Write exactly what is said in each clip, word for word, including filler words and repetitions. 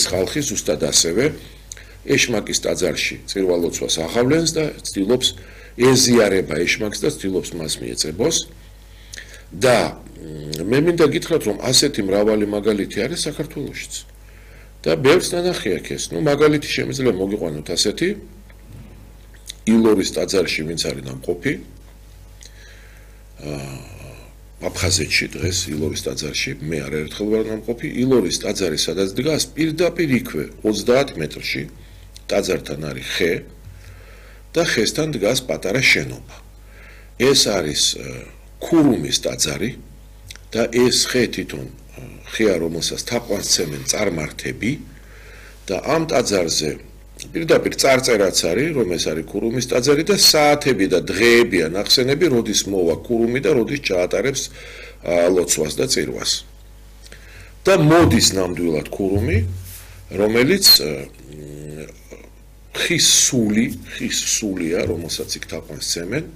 ხალხი ზუსტად ასევე ეშმაკის ტაძარში წირვალოცვას აღავლენს და ცდილობს ეზიარება ეშმაკს და ცდილობს მას მიეწებოს და მე მინდა გითხრათ რომ ასეთი მრავალი მაგალითი არის საქართველოშიც და ბევრს ნანახი აქ ეს ნუ მაგალითი შემიძლია მოგიყვანოთ ასეთი ილორის ტაძარში ვინც არის ნამყოფი აფხაზეთში დღეს ილორის ტაძარში მე არაერთხელ ვარ ნამყოფი ილორის ტაძარი სადაც დგას პირდაპირ იქვე ოცდაათ მეტრში ტაძართან არის ხე და ხესთან დგას პატარა შენობა ეს არის ქურუმის ტაძარი და ეს ხე თვითონ ხეა რომელსაც თაყვანისცემენ წარმართები და ამ ტაძარზე პირდაპირ წარწერაც არის რომ ეს არის ქურუმის ტაძარი და საათები და დღეებია ნახსენები როდის მოვა ქურუმი და როდის ჩაატარებს ლოცვას და წირვას და მოდის ნამდვილად ქურუმი რომელიც ხის სული ხის სულია რომელსაც იქ თაყვანისცემენ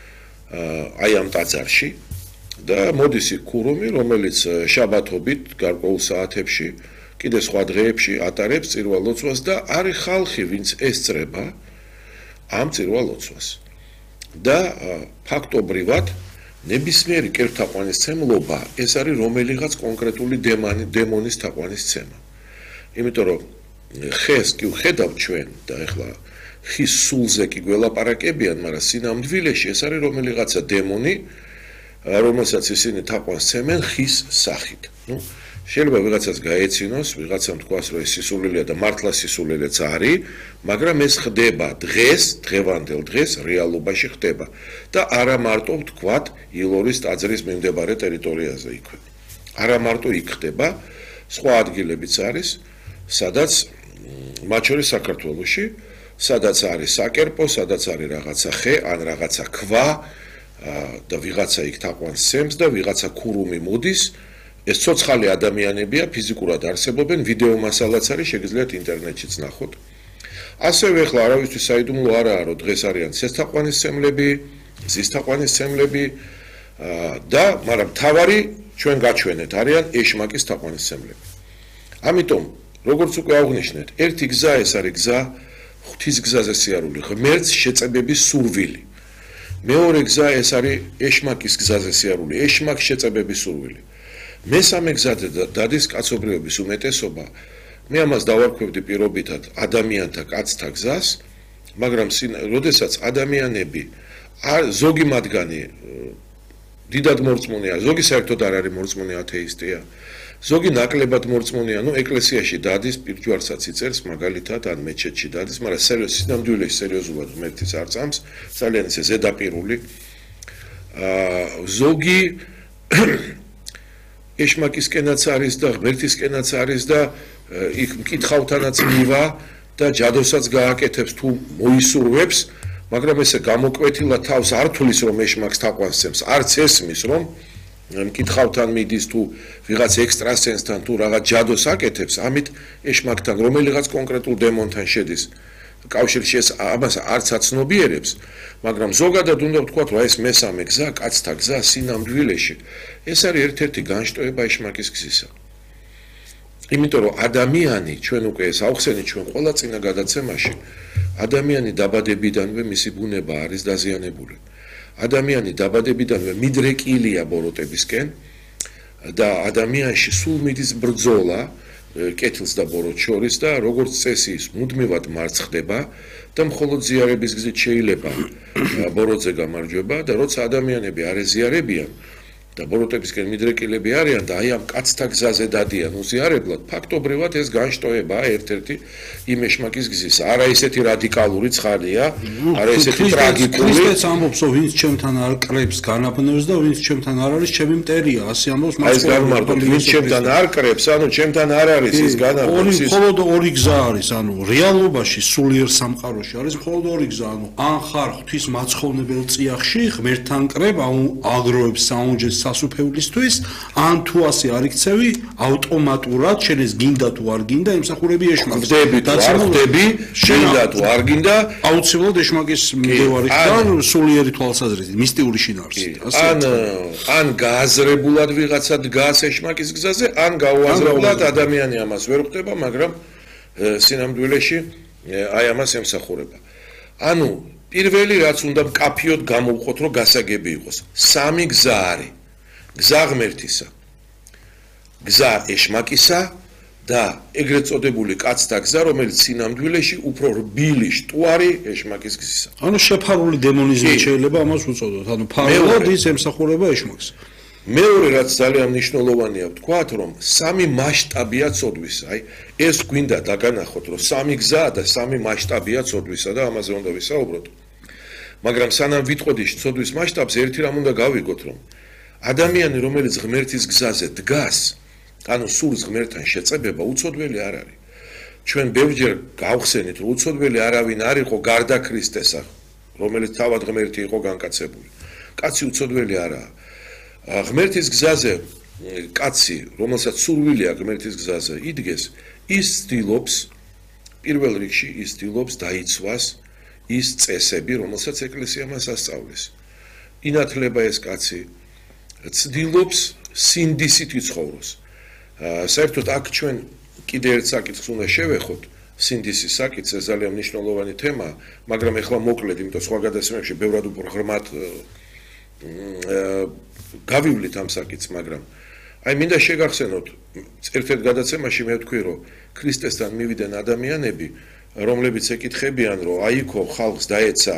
აი ამ ტაძარში და მოდის იქ ქურუმი რომელიც შაბათობით გარკვეულ საათებში კიდე სხვა დღეებში ატარებს წირვალოცვას და არის ხალხი ვინც ესწრება ამ წირვალოცვას და ფაქტობრივად ნებისმიერი კერძთაყვანისცემლობა ეს არის რომელიღაც კონკრეტული დემონის თაყვანისცემა იმიტომ რომ ხეს კი ვხედავთ ჩვენ და ეხლა ხის სულზე კი გველაპარაკებიან მაგრამ სინამდვილეში ეს არის რომელიღაცა დემონი რომელსაც ისინი თაყვანისცემენ ხის სახით ნუ შეიძლება ვიღაცას გაეცინოს, ვიღაცამ თქვას, რომ ეს სისულელია და მართლა სისულელეც არის, მაგრამ ეს ხდება დღეს, დღევანდელ დღეს რეალობაში ხდება და არა მარტო ვთქვათ ილორის ტაძრის მიმდებარე ტერიტორიაზე იქვე. არა მარტო იქ ხდება, სხვა ადგილებიც არის, სადაც მათ შორის საქართველოში, სადაც არის საკერპო, სადაც არის რაღაცა ხე, ან რაღაცა ქვა და ვიღაცა იქ თაყვანისცემს და ვიღაცა ქურუმი მოდის. ეს ცოცხალი ადამიანებია, ფიზიკურად არსებობენ, ვიდეო მასალაც არის, შეგიძლიათ ინტერნეტშიც ნახოთ. ასევე ახლა არავისთვის საიდუმლო არაა, რომ დღეს არიან ცესთაყვანისცემლები, ზისთაყვანისცემლები და მაგრამ თავარი ჩვენ გაჩვენეთ, არიან ეშმაკის თაყვანისცემლები. ამიტომ, როგორც უკვე აღვნიშნეთ, ერთი გზა ეს არის გზა ღვთის გზაზე სიარული, ღმერთს შეწებების სურვილი. მეორე გზა ეს არის ეშმაკის გზაზე სიარული, ეშმაკს შეწებების სურვილი. მესამე გზაზე დადის კაცობრიობის უმეტესობა. მე ამას დავარქვევდი პირობითად ადამიანთა კაცთა გზას, მაგრამ როდესაც ადამიანები ზოგი მათგანი დიდად მორწმუნეა, ზოგი საერთოდ არ არის მორწმუნე ათეისტია, ზოგი ნაკლებად მორწმუნეა, ნუ ეკლესიაში დადის, პირჯვარსაც იწერს, მაგალითად ან მეჩეთში დადის, მაგრამ სინამდვილეში სერიოზულად ღმერთის არ წამს, ძალიან ისე ზედაპირული. ზოგი ეშმაკისკენაც არის და ღმერთისკენაც არის და იქ მკითხავთანაც მივა და ჯადოსაც გააკეთებს თუ მოისურვებს, მაგრამ ესე გამოკვეთილად თავს არ თulis რომ ეშმაკს თაყვანისცემს, არც ესმის რომ მკითხავთან მიდის თუ ვიღაც ექსტრასენსთან თუ რაღაც ჯადოს აკეთებს, ამით ეშმაკთან რომელიღაც კონკრეტულ დემონთან შედის კავშირში ეს ამას არც აცნობიერებს, მაგრამ ზოგადად უნდა ვთქვათ, რომ ეს მესამე გზა, კაცთა გზა სინამდვილეში, ეს არის ერთ-ერთი განშტოება ეშმაკის გზისა. იმიტომ რომ ადამიანი, ჩვენ უკვე ეს ავხსენით ჩვენ ყველა წინა გადაცემაში, ადამიანი დაბადებიდანვე მისი ბუნება არის დაზიანებული. ადამიანი დაბადებიდანვე მიდრეკილია ბოროტებისკენ და ადამიანში სულ მიდის ბრძოლა კეთილს და ბოროტს შორის და როგორც წესი ის მუდმივად მარცხდება და მხოლოდ ზიარების გზით შეიძლება ბოროტზე გამარჯვება და როცა ადამიანები არ ეზიარებიან და ბოროტებისკენ მიდრეკილები არიან და აი ამ კაცთა გზაზე დადიან უზიარებლად, ფაქტობრივად ეს განშტოებაა ერთ-ერთი იმ ეშმაკის გზის. არა ისეთი რადიკალური ცხადია, არა ისეთი ტრაგიკული. ქრისტეც ამბობს, რომ ვინც ჩემთან არ კრებს განაბნევს და ვინც ჩემთან არ არის, ჩემი მტერია, ასე ამბობს მას. ეს გამარტოთ, ვინც ჩემთან არ კრებს, ანუ ჩემთან არ არის ის განაბნევს. ორი მხოლოდ ორი გზა არის, ანუ რეალობაში სულიერ სამყაროში არის მხოლოდ ორი გზა, ანუ ან ხარ ღვთის მაცხოვნებელ წიაღში, ღმერთთან კრებ, ანუ აგროვებს საუნჯეს სასუფევლისთვის, ან თუ ასე არ იქცევი, ავტომატურად შენ ეს გინდა თუ არ გინდა, ემსახურები ეშმაკს. ხდები თუ არ ხდები, შინდა თუ არ გინდა, აუცილებლად ეშმაკის მიმდევარი და სულიერი თვალსაზრისით, მისტიური შინაარსით. ან ან გააზრებულად ვიღაცა დგას ეშმაკის გზაზე, ან გაუაზრებლად ადამიანი ამას ვერ ხდება, მაგრამ სინამდვილეში აი ამას ემსახურება. ანუ პირველი რაც უნდა მკაფიოდ გამოვხოთ, რომ გასაგები იყოს. სამი გზა არის. გზა ღმერთისა. გზა ეშმაკისა და ეგრეთ წოდებული კაცთა გზა, რომელიც სინამდვილეში უფრო რბილი შტუარი ეშმაკის გზისა. ანუ შეფარული დემონიზმი შეიძლება ამას უწოდოთ. ანუ ფარულად ის ემსახურება ეშმაკს. მეორე რაც ძალიან მნიშვნელოვანია ვთქვათ, რომ სამი მასშტაბია ცოდვისა. აი ეს გვინდა დაგანახოთ, რომ სამი გზაა და სამი მასშტაბია ცოდვისა და ამაზე უნდა ვისაუბროთ. მაგრამ სანამ ვიტყოდი ცოდვის მასშტაბს, ერთი რამ უნდა გავიგოთ, რომ ადამიანი, რომელიც ღმერთის გზაზე დგას, ანუ სურს ღმერთთან შეწებება, უცოდველი არ არის. ჩვენ ბევრჯერ გავხსენით, რომ უცოდველი არავინ არ იყო გარდა ქრისტესა, რომელიც თავად ღმერთი იყო განკაცებული. კაცი უცოდველი არაა. ღმერთის გზაზე კაცი, რომელსაც სურვილია ღმერთის გზაზე იდგეს, ის ცდილობს პირველ რიგში ის ცდილობს დაიცვას ის წესები, რომელსაც ეკლესია მას ასწავლის. ინათლება ეს კაცი, ცდილობს სინდისით იცხოვროს. საერთოდ აქ ჩვენ კიდე ერთ საკითხს უნდა შევეხოთ, სინდისის საკითხს, ეს ძალიან მნიშვნელოვანი თემაა, მაგრამ ეხლა მოკლედ, იმიტომ სხვა გადაცემებში ბევრად უფრო ღრმად გავივლით ამ საკითხს, მაგრამ აი მინდა შეგახსენოთ, ერთ-ერთ გადაცემაში მე ვთქვი, რომ ქრისტესთან მივიდნენ ადამიანები, რომლებიც ეკითხებიან, რომ აიქო ხალხს დაეცა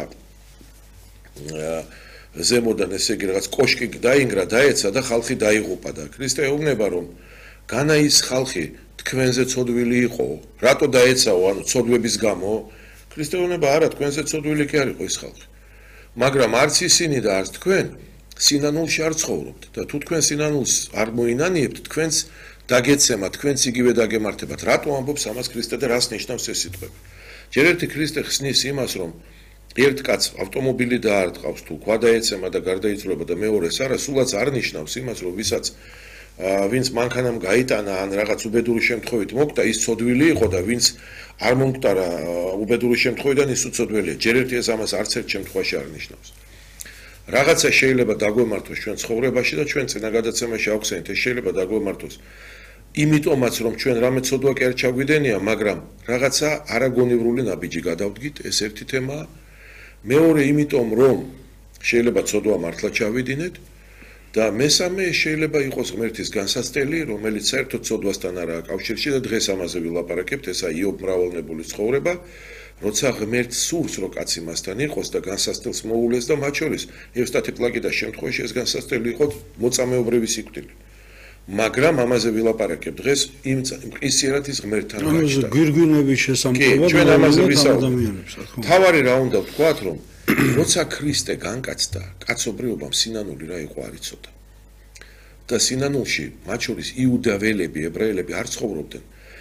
ზემოდან, ესე იგი რაღაც კოშკი დაინგრა, დაეცა და ხალხი დაიღუპა და ქრისტე ეუბნება, რომ განა ის ხალხი თქვენზე ცოდვილი იყო, რატო დაეცაო, ანუ ცოდვების გამო? ქრისტე ეუბნება, არა, თქვენზე ცოდვილი კი არ იყო ის ხალხი. მაგრამ არც ისინი და არც თქვენ სინანულში არ ცხოვრობთ და თუ თქვენ სინანულს არ მოინანიებთ, თქვენს დაგეცემა, თქვენც იგივე დაგემართებათ. რატო ამბობს ამას ქრისტე და რას ნიშნავს ეს სიტყვები? ჯერ ერთი ქრისტე ხსნის იმას, რომ ერთ კაცს ავტომობილი დაარტყავს თუ ქვა დაეცემა და გარდაიცვლება და მეორეს არა, სულაც არ ნიშნავს იმას, რომ ვისაც ვინც მანქანამ გაიტანა ან რაღაც უბედური შემთხვევით მოკვდა, ის ცოდვილი იყო და ვინც არ მომკვდარა უბედური შემთხვევიდან, ის უცოდველია. ჯერ ერთი ეს ამას არც ერთ შემთხვევაში არ ნიშნავს. რაღაცა შეიძლება დაგვემართოს ჩვენ ცხოვრებაში და ჩვენ წინა გადაცემაში ავხსენეთ, ეს შეიძლება დაგვემართოს. იმიტომაც რომ ჩვენ რამე ცოდვა კი არ ჩაგვიდენია, მაგრამ რაღაცა არაგონივრული ნაბიჯი გადავდგით, ეს ერთი თემაა. მეორე იმიტომ რომ შეიძლება ცოდვა მართლა ჩავიდინეთ და მესამე შეიძლება იყოს ღმერთის განსასწრელი, რომელიც საერთოდ ცოდვასთან არაა კავშირში და დღეს ამაზე ვილაპარაკებთ, ესა იობ მრავალნებულის ცხოვრება, როცა ღმერთს სურს, რომ კაცი მასთან იყოს და განსასწრელს მოულეს და მათ შორის ევსტათი პლაგიდას შემთხვევაში ეს განსასწრელი იყო მოწამეობრივი სიკვდილი. მაგრამ ამაზე ვილაპარაკებ დღეს იმ მყისიერად ის ღმერთთან გაჩნდა. გვირგვინების შესამთავრებლად ჩვენ ამაზე ვისაუბრებთ. თავარი რა უნდა ვთქვათ, რომ როცა ქრისტე განკაცდა, კაცობრიობამ სინანული რა იყო არ იცოდა. და სინანულში მათ შორის იუდაველები, ებრაელები არ ცხოვრობდნენ.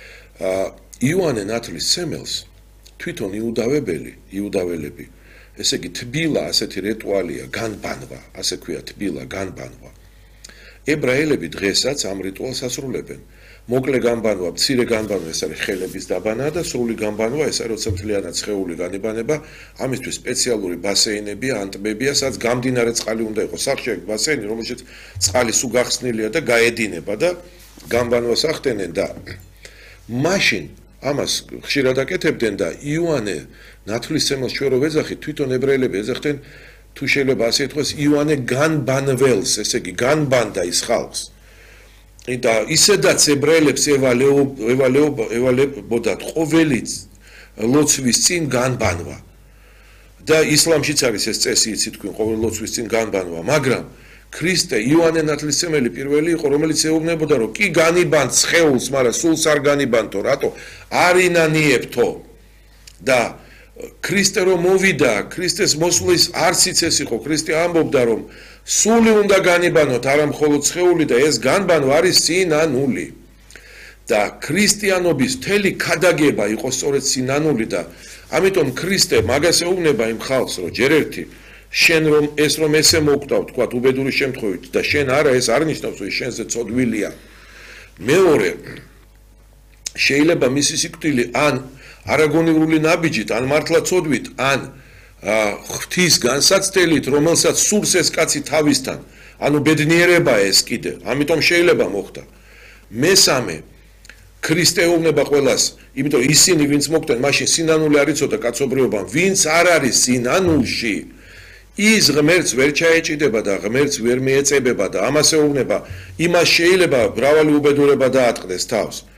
იოანე ნათლის ცემელს თვითონ იუდავებელი, იუდაველები, ესე იგი თბილა ასეთი რიტუალია, განბანვა, ასე ქვია თბილა, განბანვა. ებრაელები დღესაც ამ რიტუალს ასრულებენ. მოკლე განბანვა, მცირე განბანვა ეს არის ხელების დაბანა და სრული განბანვა ეს არის როცა მთლიანად სხეული განიბანება, ამისთვის სპეციალური ბასეინებია, ანტბებია, სადაც გამდინარე წყალი უნდა იყოს. სახშირად ბასეინი, რომელშიც წყალი სულ გახსნილია და გაედინება და განბანვას ახდენენ და მაშინ ამას ხშირად აკეთებდნენ და იოანე ნათლისმცემელს ჩვენ რო ვეძახით, თვითონ ებრაელები ეძახდნენ თუ შეიძლება ასე ითქვას, იოანე განბანველს, ესე იგი განბანდა ის ხალხს. და ისედაც ებრაელებს ევალებოდათ ყოველი ლოცვის წინ განბანვა. და ისლამშიც არის ეს წესი, იცით თქვენ, ყოველი ლოცვის წინ განბანვა, მაგრამ ქრისტე იოანე ნათლისმცემელი პირველი იყო, რომელიც ეუბნებოდა, რომ კი განიბანთ სხეულს, მაგრამ სულს არ განიბანთო, რატო? არ ინანიებთო. და ქრისტე რომ მოვიდა, ქრისტეს მოსვლის არციც ეს იყო, ქრისტე ამბობდა, რომ სული უნდა განიბანოთ, არა მხოლოდ სხეული და ეს განბანვა არის სინანული. და ქრისტიანობის მთელი ქადაგება იყო სწორედ სინანული და ამიტომ ქრისტე მაგას ეუბნება იმ ხალხს, რომ ჯერ ერთი შენ რომ ეს რომ ესე მოკვდავ, თქვა უბედური შემთხვევით და შენ არა ეს არ ნიშნავს, რომ შენზე ცოდვილია. მეორე შეიძლება მისი სიკვდილი ან არაგონივრული ნაბიჯით, ან მართლა ცოდვით, ან ღვთის განსაცდელით, რომელსაც სურს ეს კაცი თავისთან, ანუ ბედნიერება ეს კიდე, ამიტომ შეიძლება მოხდა. მესამე, ქრისტეოვნება ყველას, იმიტომ ისინი ვინც მოგდნენ, მაშინ სინანული არ იცოდა კაცობრიობამ, ვინც არ არის სინანულში, ის ღმერთს ვერ ჩაეჭიდება და ღმერთს ვერ მიეწებება და ამას ეუბნება, იმას შეიძლება მრავალი უბედურება დაატყდეს თავს.